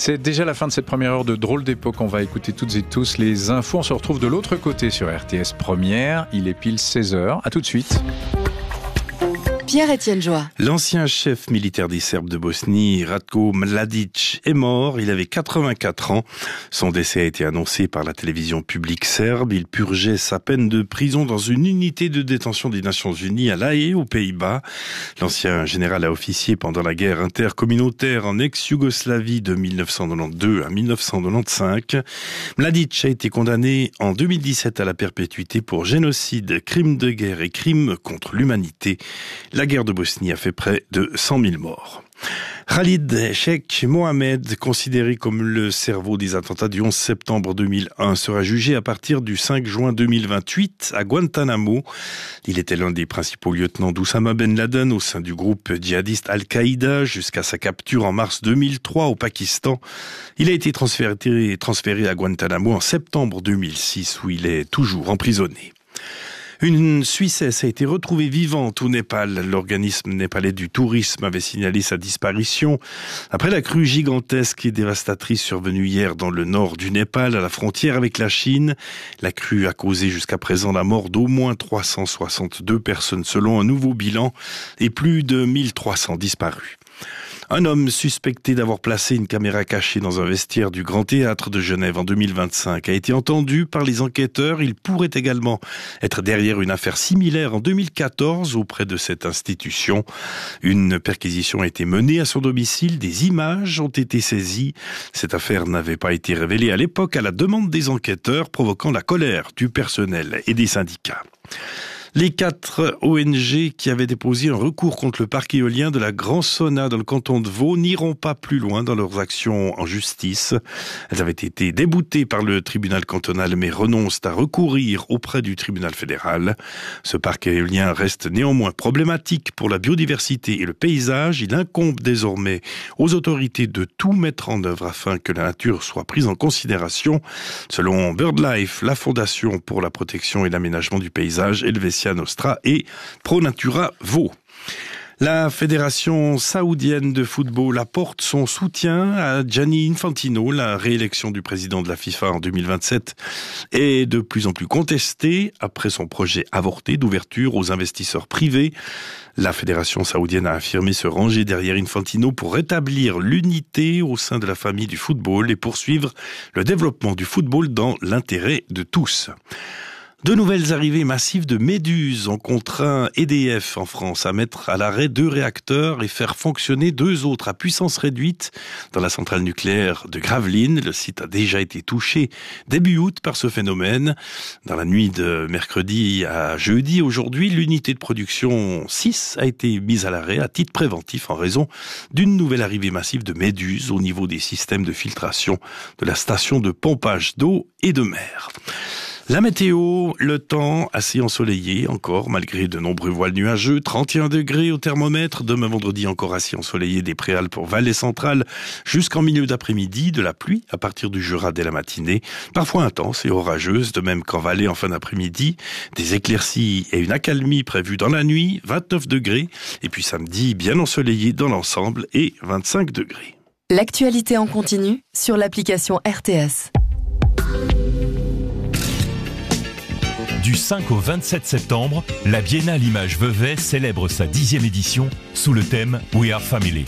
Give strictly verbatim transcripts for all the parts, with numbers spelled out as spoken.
C'est déjà la fin de cette première heure de Drôle d'époque. On va écouter toutes et tous les infos. On se retrouve de l'autre côté sur R T S Première. Il est pile seize heures. À tout de suite. Pierre-Étienne Joie. L'ancien chef militaire des Serbes de Bosnie, Ratko Mladic, est mort. Il avait quatre-vingt-quatre ans. Son décès a été annoncé par la télévision publique serbe. Il purgeait sa peine de prison dans une unité de détention des Nations Unies à La Haye, aux Pays-Bas. L'ancien général a officié pendant la guerre intercommunautaire en ex-Yougoslavie de mille neuf cent quatre-vingt-douze à mille neuf cent quatre-vingt-quinze. Mladic a été condamné en deux mille dix-sept à la perpétuité pour génocide, crime de guerre et crime contre l'humanité. La guerre de Bosnie a fait près de cent mille morts. Khalid Sheikh Mohammed, considéré comme le cerveau des attentats du onze septembre deux mille un, sera jugé à partir du cinq juin deux mille vingt-huit à Guantanamo. Il était l'un des principaux lieutenants d'Oussama Ben Laden au sein du groupe djihadiste Al-Qaïda jusqu'à sa capture en mars deux mille trois au Pakistan. Il a été transféré, transféré à Guantanamo en septembre deux mille six où il est toujours emprisonné. Une Suissesse a été retrouvée vivante au Népal. L'organisme népalais du tourisme avait signalé sa disparition après la crue gigantesque et dévastatrice survenue hier dans le nord du Népal, à la frontière avec la Chine. La crue a causé jusqu'à présent la mort d'au moins trois cent soixante-deux personnes selon un nouveau bilan et plus de mille trois cents disparus. Un homme suspecté d'avoir placé une caméra cachée dans un vestiaire du Grand Théâtre de Genève en deux mille vingt-cinq a été entendu par les enquêteurs. Il pourrait également être derrière une affaire similaire en deux mille quatorze auprès de cette institution. Une perquisition a été menée à son domicile. Des images ont été saisies. Cette affaire n'avait pas été révélée à l'époque à la demande des enquêteurs, provoquant la colère du personnel et des syndicats. Les quatre O N G qui avaient déposé un recours contre le parc éolien de la Grand-Sonna dans le canton de Vaud n'iront pas plus loin dans leurs actions en justice. Elles avaient été déboutées par le tribunal cantonal mais renoncent à recourir auprès du tribunal fédéral. Ce parc éolien reste néanmoins problématique pour la biodiversité et le paysage. Il incombe désormais aux autorités de tout mettre en œuvre afin que la nature soit prise en considération. Selon BirdLife, la Fondation pour la protection et l'aménagement du paysage, Helvetia Nostra et Pro Natura Vaud. La Fédération saoudienne de football apporte son soutien à Gianni Infantino. La réélection du président de la FIFA en deux mille vingt-sept est de plus en plus contestée après son projet avorté d'ouverture aux investisseurs privés. La Fédération saoudienne a affirmé se ranger derrière Infantino pour rétablir l'unité au sein de la famille du football et poursuivre le développement du football dans l'intérêt de tous. De nouvelles arrivées massives de méduses ont contraint E D F en France à mettre à l'arrêt deux réacteurs et faire fonctionner deux autres à puissance réduite dans la centrale nucléaire de Gravelines. Le site a déjà été touché début août par ce phénomène. Dans la nuit de mercredi à jeudi, aujourd'hui, l'unité de production six a été mise à l'arrêt à titre préventif en raison d'une nouvelle arrivée massive de méduses au niveau des systèmes de filtration de la station de pompage d'eau et de mer. La météo, le temps assez ensoleillé encore, malgré de nombreux voiles nuageux, trente et un degrés au thermomètre. Demain vendredi encore assez ensoleillé des Préalpes pour Vallée Centrale jusqu'en milieu d'après-midi. De la pluie à partir du Jura dès la matinée, parfois intense et orageuse, de même qu'en Valais en fin d'après-midi. Des éclaircies et une accalmie prévues dans la nuit, vingt-neuf degrés. Et puis samedi, bien ensoleillé dans l'ensemble et vingt-cinq degrés. L'actualité en continu sur l'application R T S. Du cinq au vingt-sept septembre, la Biennale Images Vevey célèbre sa dixième édition sous le thème We Are Family.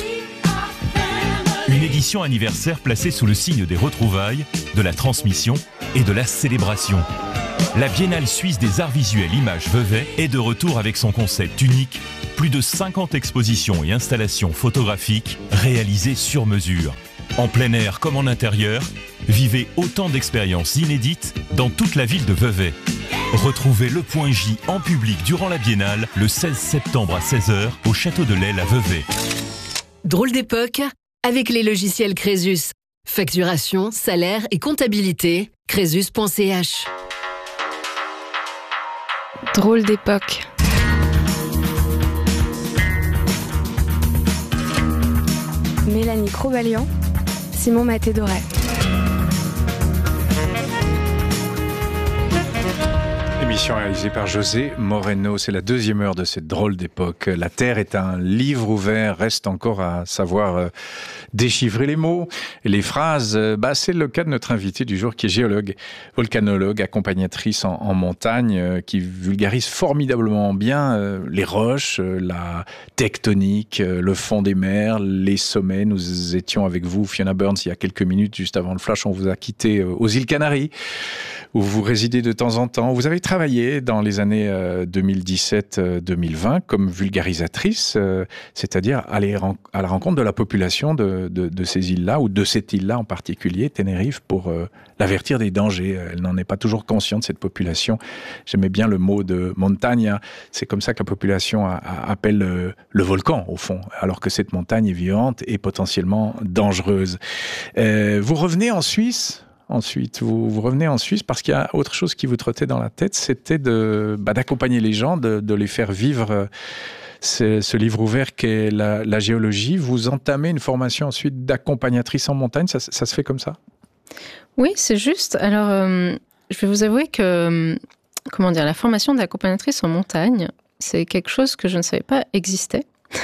Une édition anniversaire placée sous le signe des retrouvailles, de la transmission et de la célébration. La Biennale suisse des arts visuels Images Vevey est de retour avec son concept unique, plus de cinquante expositions et installations photographiques réalisées sur mesure. En plein air comme en intérieur, vivez autant d'expériences inédites dans toute la ville de Vevey. Retrouvez le Point J en public durant la Biennale le seize septembre à seize heures au Château de l'Aile à Vevey. Drôle d'époque avec les logiciels Crésus. Facturation, salaire et comptabilité. Crésus point c h. Drôle d'époque. Mélanie Crobalian, Simon Maté-Doré. émission réalisée par José Moreno. C'est la deuxième heure de cette drôle d'époque. La Terre est un livre ouvert. Reste encore à savoir euh, déchiffrer les mots et les phrases. Bah, c'est le cas de notre invité du jour qui est géologue, volcanologue, accompagnatrice en, en montagne, euh, qui vulgarise formidablement bien euh, les roches, euh, la tectonique, euh, le fond des mers, les sommets. Nous étions avec vous, Fiona Burns, il y a quelques minutes, juste avant le flash. On vous a quitté euh, aux îles Canaries, où vous résidez de temps en temps. Vous avez travaillé dans les années deux mille dix-sept deux mille vingt comme vulgarisatrice, euh, c'est-à-dire aller à la rencontre de la population de, de, de ces îles-là, ou de cette île-là en particulier, Tenerife, pour euh, l'avertir des dangers. Elle n'en est pas toujours consciente, cette population. J'aimais bien le mot de montagne. C'est comme ça que la population a, a, appelle le, le volcan, au fond, alors que cette montagne est vivante et potentiellement dangereuse. Euh, vous revenez en Suisse. Ensuite, vous, vous revenez en Suisse parce qu'il y a autre chose qui vous trottait dans la tête, c'était de, bah, d'accompagner les gens, de, de les faire vivre ce, ce livre ouvert qu'est la, la géologie. Vous entamez une formation ensuite d'accompagnatrice en montagne, ça, ça se fait comme ça ? Oui, c'est juste. Alors, euh, je vais vous avouer que, comment dire, la formation d'accompagnatrice en montagne, c'est quelque chose que je ne savais pas existait.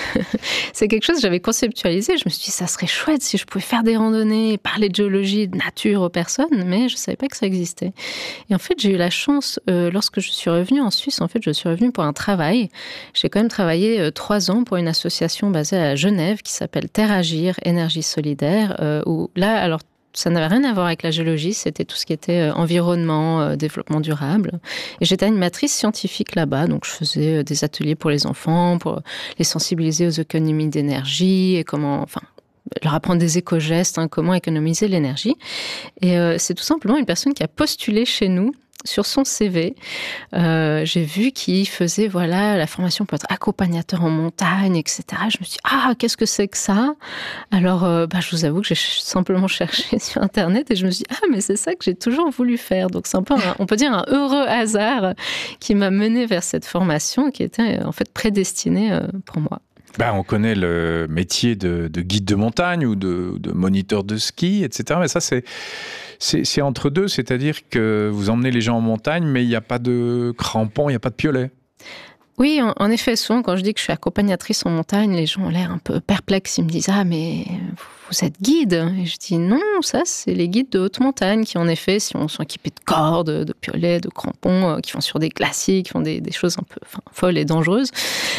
C'est quelque chose que j'avais conceptualisé. Je me suis dit, ça serait chouette si je pouvais faire des randonnées, parler de géologie, de nature aux personnes, mais je ne savais pas que ça existait. Et en fait, j'ai eu la chance, euh, lorsque je suis revenue en Suisse, en fait, je suis revenue pour un travail. J'ai quand même travaillé euh, trois ans pour une association basée à Genève qui s'appelle Terre Agir, Énergie Solidaire, euh, où là, alors, ça n'avait rien à voir avec la géologie, c'était tout ce qui était environnement, euh, développement durable. Et j'étais animatrice scientifique là-bas, donc je faisais des ateliers pour les enfants, pour les sensibiliser aux économies d'énergie, et comment, enfin, leur apprendre des éco-gestes, hein, comment économiser l'énergie. Et euh, c'est tout simplement une personne qui a postulé chez nous. Sur son C V, euh, j'ai vu qu'il faisait voilà, la formation pour être accompagnateur en montagne, et cetera. Je me suis dit, ah, qu'est-ce que c'est que ça ? Alors, euh, bah, je vous avoue que j'ai simplement cherché sur Internet et je me suis dit, ah, mais c'est ça que j'ai toujours voulu faire. Donc, c'est un peu, un, on peut dire, un heureux hasard qui m'a mené vers cette formation qui était en fait prédestinée pour moi. Ben, on connaît le métier de, de guide de montagne ou de, de moniteur de ski, et cetera. Mais ça, c'est, c'est, c'est entre deux, c'est-à-dire que vous emmenez les gens en montagne, mais il n'y a pas de crampons, il n'y a pas de piolets. Oui, en, en effet, souvent, quand je dis que je suis accompagnatrice en montagne, les gens ont l'air un peu perplexes. Ils me disent « Ah, mais vous êtes guide ?» Et je dis « Non, ça, c'est les guides de haute montagne qui, en effet, si on sont équipés de cordes, de piolets, de crampons, euh, qui vont sur des glaciers, qui font des, des choses un peu enfin, folles et dangereuses. euh, »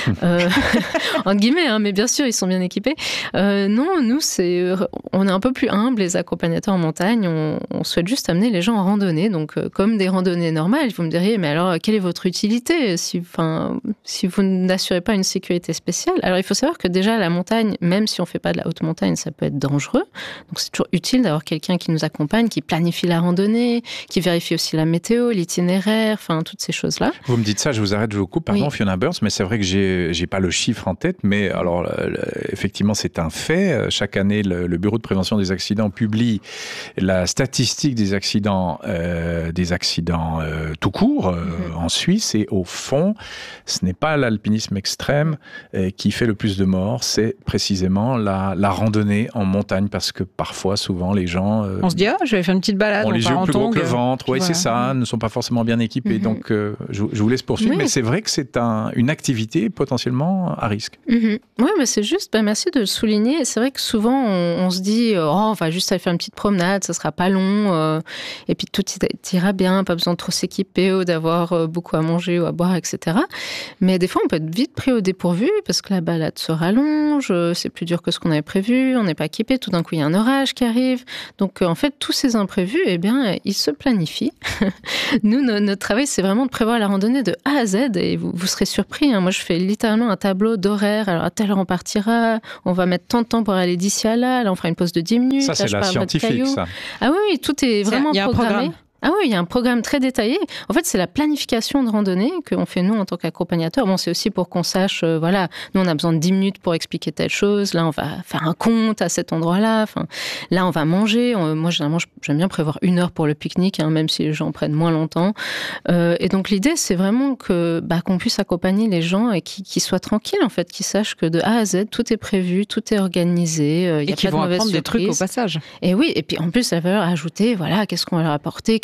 Entre guillemets, hein, mais bien sûr, ils sont bien équipés. Euh, non, nous, c'est, on est un peu plus humbles, les accompagnateurs en montagne. On, on souhaite juste amener les gens en randonnée. Donc, euh, comme des randonnées normales, vous me diriez « Mais alors, quelle est votre utilité si, enfin, si vous n'assurez pas une sécurité spéciale ?» Alors, il faut savoir que déjà, la montagne, même si on ne fait pas de la haute montagne, ça peut être dangereux. Donc, c'est toujours utile d'avoir quelqu'un qui nous accompagne, qui planifie la randonnée, qui vérifie aussi la météo, l'itinéraire, enfin, toutes ces choses-là. Vous me dites ça, je vous arrête, je vous coupe. Pardon, oui. Fiona Burns, mais c'est vrai que j'ai, j'ai pas le chiffre en tête, mais alors, effectivement, c'est un fait. Chaque année, le, le Bureau de prévention des accidents publie la statistique des accidents, euh, des accidents euh, tout court euh, mm-hmm. en Suisse. Et au fond, ce n'est pas l'alpinisme extrême euh, qui fait le plus de morts, c'est précisément la, la randonnée en montagne, parce que parfois, souvent, les gens... Euh, on se dit, ah, je vais faire une petite balade. Ont les yeux plus gros que le ventre, oui, voilà. c'est ça, ne sont pas forcément bien équipés. Mm-hmm. Donc, euh, je, je vous laisse poursuivre, oui. Mais c'est vrai que c'est un, une activité potentiellement à risque. Mm-hmm. Oui, mais c'est juste, bah, merci de le souligner. C'est vrai que souvent, on, on se dit, oh, on va juste aller faire une petite promenade, ça sera pas long, euh, et puis tout ira bien, pas besoin de trop s'équiper ou d'avoir euh, beaucoup à manger ou à boire, et cetera. Mais des fois, on peut être vite pris au dépourvu parce que la balade se rallonge, c'est plus dur que ce qu'on avait prévu, on n'est pas équipé, tout d'un coup, il y a un orage qui arrive. Donc, en fait, tous ces imprévus, eh bien, ils se planifient. Nous, notre travail, c'est vraiment de prévoir la randonnée de A à Z et vous, vous serez surpris. Hein. Moi, je fais littéralement un tableau d'horaire. Alors, à telle heure, on partira, on va mettre tant de temps pour aller d'ici à là, là, on fera une pause de dix minutes. Ça, c'est là, la scientifique, ça. Ah oui, oui, tout est vraiment il y a programmé. Un programme. Ah oui, il y a un programme très détaillé. En fait, c'est la planification de randonnée qu'on fait nous en tant qu'accompagnateurs. Bon, c'est aussi pour qu'on sache, euh, voilà, nous on a besoin de dix minutes pour expliquer telle chose. Là, on va faire un compte à cet endroit-là. Enfin, là, on va manger. On, moi, généralement, j'aime bien prévoir une heure pour le pique-nique, hein, même si les gens prennent moins longtemps. Euh, et donc, l'idée, c'est vraiment que, bah, qu'on puisse accompagner les gens et qu'ils, qu'ils soient tranquilles, en fait, qu'ils sachent que de A à Z, tout est prévu, tout est organisé. Euh, et y a qu'ils pas vont de apprendre surprise. Des trucs au passage. Et oui, et puis en plus, la valeur ajoutée, voilà, qu'est-ce qu'on va leur apporter, qu'est-ce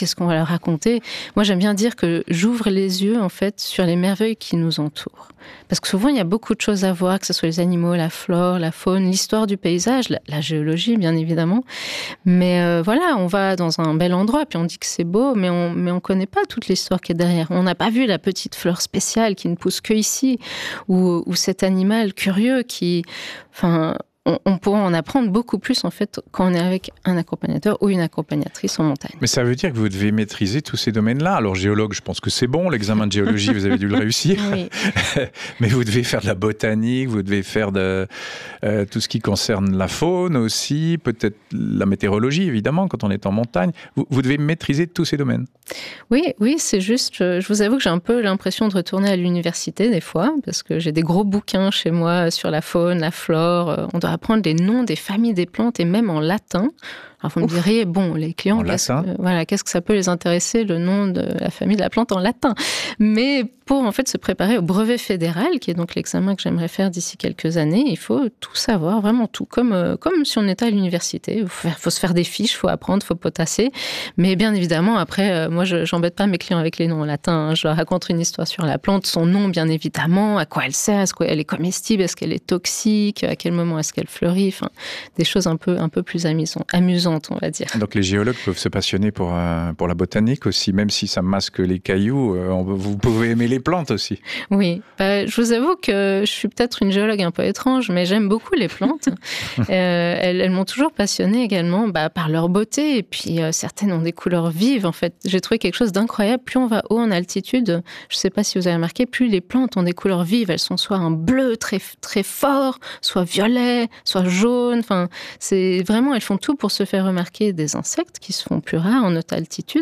qu'est-ce qu'on va leur raconter. Moi, j'aime bien dire que j'ouvre les yeux, en fait, sur les merveilles qui nous entourent. Parce que souvent, il y a beaucoup de choses à voir, que ce soit les animaux, la flore, la faune, l'histoire du paysage, la, la géologie, bien évidemment. Mais euh, voilà, on va dans un bel endroit, puis on dit que c'est beau, mais on mais on connaît pas toute l'histoire qui est derrière. On n'a pas vu la petite fleur spéciale qui ne pousse que ici, ou, ou cet animal curieux qui... Enfin, on, on pourra en apprendre beaucoup plus, en fait, quand on est avec un accompagnateur ou une accompagnatrice en montagne. Mais ça veut dire que vous devez maîtriser tous ces domaines-là. Alors, géologue, je pense que c'est bon. L'examen de géologie, vous avez dû le réussir. Oui. Mais vous devez faire de la botanique, vous devez faire de, euh, tout ce qui concerne la faune aussi, peut-être la météorologie, évidemment, quand on est en montagne. Vous, vous devez maîtriser tous ces domaines. Oui, oui, c'est juste, je vous avoue que j'ai un peu l'impression de retourner à l'université des fois, parce que j'ai des gros bouquins chez moi sur la faune, la flore. On doit apprendre les noms des familles des plantes et même en latin. Alors vous me diriez, bon, les clients, qu'est-ce que, voilà, qu'est-ce que ça peut les intéresser, le nom de la famille de la plante en latin? Mais pour en fait se préparer au brevet fédéral, qui est donc l'examen que j'aimerais faire d'ici quelques années, il faut tout savoir, vraiment tout, comme, euh, comme si on était à l'université. Il faut, faut se faire des fiches, il faut apprendre, il faut potasser. Mais bien évidemment, après, euh, moi, je n'embête pas mes clients avec les noms en latin. Hein. Je leur raconte une histoire sur la plante, son nom, bien évidemment, à quoi elle sert, est-ce qu'elle est comestible, est-ce qu'elle est toxique, à quel moment est-ce qu'elle fleurit, enfin, des choses un peu, un peu plus amusantes, amusantes, on va dire. Donc les géologues peuvent se passionner pour, euh, pour la botanique aussi, même si ça masque les cailloux, euh, on, vous pouvez aimer les plantes aussi. Oui, bah, je vous avoue que je suis peut-être une géologue un peu étrange, mais j'aime beaucoup les plantes. euh, elles, elles m'ont toujours passionnée également bah, par leur beauté, et puis euh, certaines ont des couleurs vives. En fait, j'ai trouvé quelque chose d'incroyable. Plus on va haut en altitude, je ne sais pas si vous avez remarqué, plus les plantes ont des couleurs vives. Elles sont soit un bleu très, très fort, soit violet, soit jaune. Enfin, c'est vraiment, elles font tout pour se faire remarquer des insectes qui se font plus rares en haute altitude.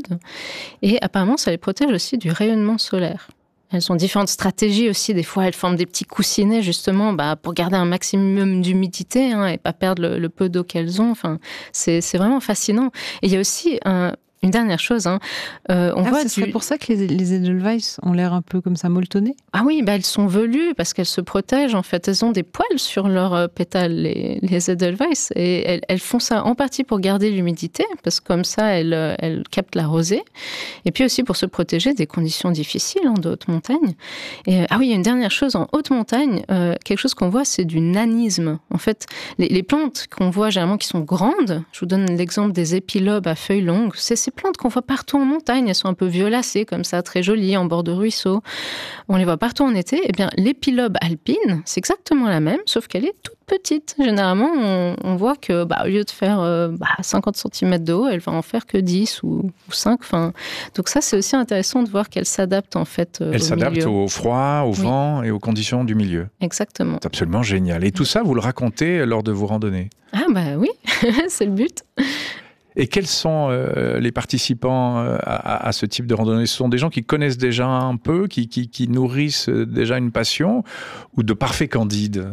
Et apparemment, ça les protège aussi du rayonnement solaire. Elles ont différentes stratégies aussi. Des fois, elles forment des petits coussinets, justement, bah, pour garder un maximum d'humidité hein, et pas perdre le, le peu d'eau qu'elles ont. Enfin, c'est, c'est vraiment fascinant. Et il y a aussi un... Une dernière chose, hein. euh, on ah, voit ce du... serait pour ça que les, les Edelweiss ont l'air un peu comme ça molletonnés. Ah oui, bah elles sont velues parce qu'elles se protègent. En fait, elles ont des poils sur leurs pétales, les, les Edelweiss, et elles, elles font ça en partie pour garder l'humidité, parce que comme ça, elles, elles captent la rosée, et puis aussi pour se protéger des conditions difficiles hein, de haute montagne. Et ah oui, il y a une dernière chose en haute montagne, euh, quelque chose qu'on voit, c'est du nanisme. En fait, les, les plantes qu'on voit généralement qui sont grandes, je vous donne l'exemple des épilobes à feuilles longues, c'est ces plantes qu'on voit partout en montagne, elles sont un peu violacées comme ça, très jolies, en bord de ruisseau. On les voit partout en été. Eh bien, l'épilobe alpine, c'est exactement la même, sauf qu'elle est toute petite. Généralement, on, on voit que, bah, au lieu de faire euh, bah, cinquante centimètres de haut, elle va en faire que dix ou, ou cinq. Enfin, donc ça, c'est aussi intéressant de voir qu'elle s'adapte en fait euh, Elle au s'adapte milieu. au froid, au Oui. vent et aux conditions du milieu. Exactement. C'est absolument génial. Et tout ça, vous le racontez lors de vos randonnées? Ah bah oui, c'est le but. Et quels sont euh, les participants euh, à, à ce type de randonnée? Ce sont des gens qui connaissent déjà un peu, qui, qui, qui nourrissent déjà une passion, ou de parfaits candides?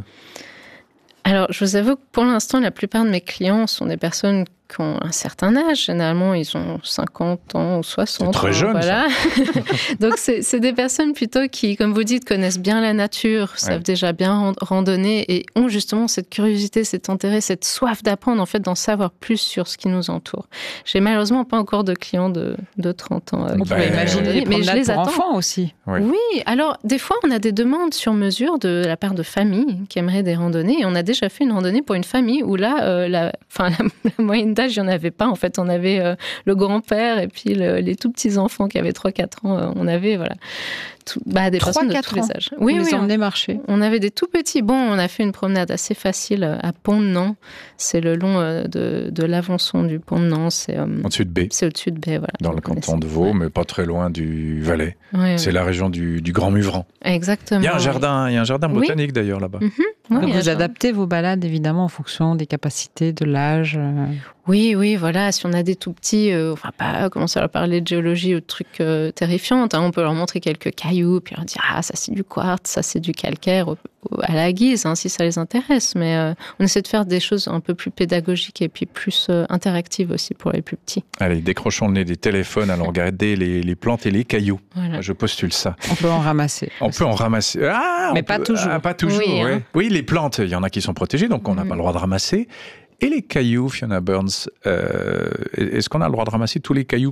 Alors, je vous avoue que pour l'instant, la plupart de mes clients sont des personnes qui ont un certain âge. Généralement, ils ont cinquante ans ou soixante. C'est très jeune, voilà. Donc, c'est, c'est des personnes plutôt qui, comme vous dites, connaissent bien la nature, savent ouais. déjà bien randonner et ont justement cette curiosité, cet intérêt, cette soif d'apprendre, en fait, d'en savoir plus sur ce qui nous entoure. J'ai malheureusement pas encore de clients de, de trente ans. Euh, on peut imaginer les promenades mais je les pour attends. Enfants aussi. Oui. oui, alors des fois, on a des demandes sur mesure de la part de familles qui aimeraient des randonnées. Et on a déjà fait une randonnée pour une famille où là, euh, la, enfin, la, la moyenne d'âge, il n'y en avait pas. En fait, on avait euh, le grand-père et puis le, les tout petits enfants qui avaient trois quatre ans. Euh, on avait, voilà, tout, bah, des personnes de tous les âges. Oui, oui, les on emmenait marcher. On avait des tout petits. Bon, on a fait une promenade assez facile à Pont-de-Nant. C'est le long euh, de, de l'Avançon du Pont-de-Nant. C'est euh, au-dessus de B. C'est au-dessus de B, voilà. Dans le canton de Vaud, ouais. mais pas très loin du Valais. Ouais, c'est ouais. la région du, du Grand Muvran. Exactement. Il y a un jardin, il y a un jardin botanique oui. d'ailleurs là-bas. Mm-hmm. Oui, Donc vous adaptez vos balades évidemment en fonction des capacités, de l'âge. Euh... Oui, oui, voilà. Si on a des tout petits, euh, on va pas commencer à leur parler de géologie ou de trucs euh, terrifiants. Hein. On peut leur montrer quelques cailloux, puis leur dire ah ça c'est du quartz, ça c'est du calcaire, au, au, à la guise, hein, si ça les intéresse. Mais euh, on essaie de faire des choses un peu plus pédagogiques et puis plus euh, interactives aussi pour les plus petits. Allez, décrochons le nez des téléphones, allons regarder les, les plantes et les cailloux. Voilà. Je postule ça. On peut en ramasser. On peut en ramasser. Ah, mais on pas peut, toujours. Ah, pas toujours. Oui, ouais. hein. Oui, les plantes, il y en a qui sont protégées, donc on n'a mmh. pas le droit de ramasser. Et les cailloux, Fiona Burns, euh, est-ce qu'on a le droit de ramasser tous les cailloux qu'on voit ?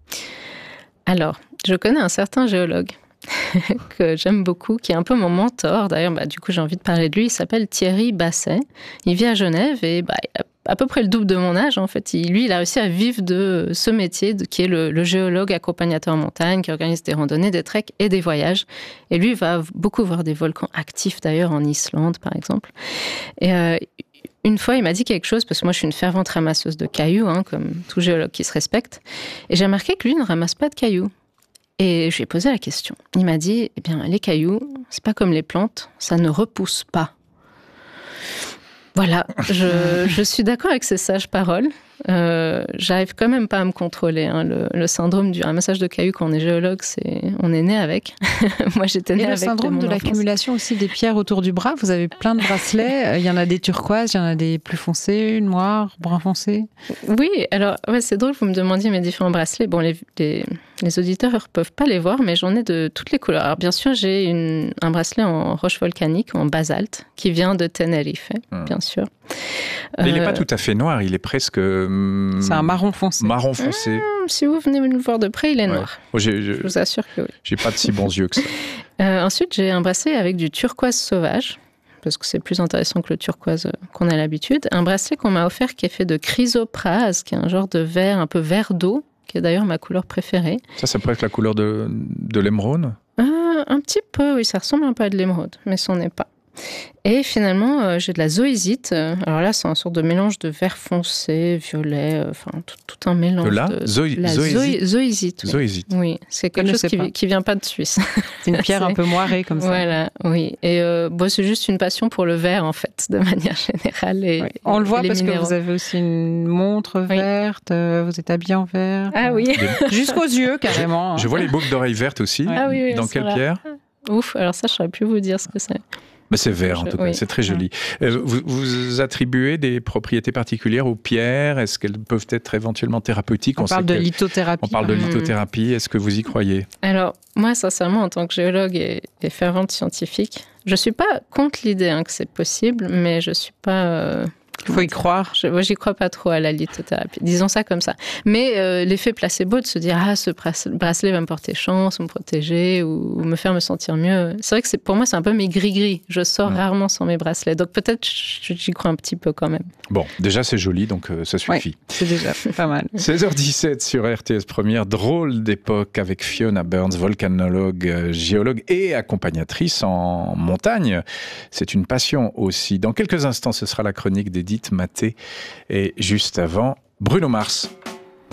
Alors, je connais un certain géologue que j'aime beaucoup, qui est un peu mon mentor. D'ailleurs, bah, du coup, j'ai envie de parler de lui. Il s'appelle Thierry Basset. Il vit à Genève et bah, il a à peu près le double de mon âge. En fait, il, lui, il a réussi à vivre de ce métier, de, qui est le, le géologue accompagnateur en montagne, qui organise des randonnées, des treks et des voyages. Et lui, il va beaucoup voir des volcans actifs, d'ailleurs, en Islande, par exemple. Et euh, une fois, il m'a dit quelque chose, parce que moi, je suis une fervente ramasseuse de cailloux, hein, comme tout géologue qui se respecte. Et j'ai remarqué que lui ne ramasse pas de cailloux. Et je lui ai posé la question. Il m'a dit, eh bien, les cailloux, c'est pas comme les plantes, ça ne repousse pas. Voilà, je, je suis d'accord avec ces sages paroles. Euh, j'arrive quand même pas à me contrôler. Hein. Le, le syndrome du ramassage de cailloux quand on est géologue, c'est on est né avec. Moi, j'étais née Et le avec. syndrome de l'accumulation aussi des pierres autour du bras. Vous avez plein de bracelets. Il y en a des turquoises, il y en a des plus foncés, noirs, brun foncé. Oui, alors ouais, c'est drôle que vous me demandiez mes différents bracelets. Bon, les, les, les auditeurs ne peuvent pas les voir, mais j'en ai de toutes les couleurs. Alors, bien sûr, j'ai une, un bracelet en roche volcanique, en basalte, qui vient de Tenerife, mmh. bien sûr. Mais euh, il n'est pas euh, tout à fait noir, il est presque... Hum, c'est un marron foncé. Marron foncé. Mmh, si vous venez me le voir de près, il est noir. Ouais. Oh, j'ai, j'ai, je vous assure que oui. J'ai pas de si bons yeux que ça. Euh, ensuite, j'ai un bracelet avec du turquoise sauvage, parce que c'est plus intéressant que le turquoise qu'on a l'habitude. Un bracelet qu'on m'a offert qui est fait de chrysoprase, qui est un genre de verre, un peu vert d'eau, qui est d'ailleurs ma couleur préférée. Ça, c'est presque la couleur de, de l'émeraude ? euh, Un petit peu, oui, ça ressemble un peu à de l'émeraude, mais ce n'en est pas. Et finalement, euh, j'ai de la zoésite. Alors là, c'est un sorte de mélange de vert foncé, violet, enfin euh, tout, tout un mélange. De là de Zoé, la zoésite. Zoésite. Oui. Zoésite. Oui, c'est quelque Je chose qui, pas. qui vient pas de Suisse. C'est une pierre un peu moirée comme ça. Voilà, oui. Et euh, bon, c'est juste une passion pour le vert en fait, de manière générale. Et, oui. On et, le voit et parce minéraux. que vous avez aussi une montre oui. verte. Vous êtes habillé en vert. Ah oui. Jusqu'aux yeux carrément. Je vois les boucles d'oreilles vertes aussi. Ah oui, oui, Dans quelle vrai. pierre ? Ouf. Alors ça, je saurais plus vous dire ce que c'est. Mais c'est vert en tout cas, oui. C'est très joli. Euh, vous, vous attribuez des propriétés particulières aux pierres ? Est-ce qu'elles peuvent être éventuellement thérapeutiques ? On, on parle de que... lithothérapie. On parle de lithothérapie. Est-ce que vous y croyez ? Alors, moi, sincèrement, en tant que géologue et, et fervente scientifique, je ne suis pas contre l'idée hein, que c'est possible, mais je ne suis pas... Euh... Il faut y croire. Je, moi, j'y crois pas trop à la lithothérapie. Disons ça comme ça. Mais euh, l'effet placebo de se dire ah ce bracelet va me porter chance, me protéger ou me faire me sentir mieux. C'est vrai que c'est pour moi c'est un peu mes gris-gris. Je sors mmh. rarement sans mes bracelets, donc peut-être j'y crois un petit peu quand même. Bon, déjà c'est joli, donc euh, ça suffit. Ouais, c'est déjà pas mal. seize heures dix-sept sur R T S Première, drôle d'époque avec Fiona Burns, volcanologue, euh, géologue et accompagnatrice en montagne. C'est une passion aussi. Dans quelques instants, ce sera la chronique d'Edith Maté et juste avant, Bruno Mars.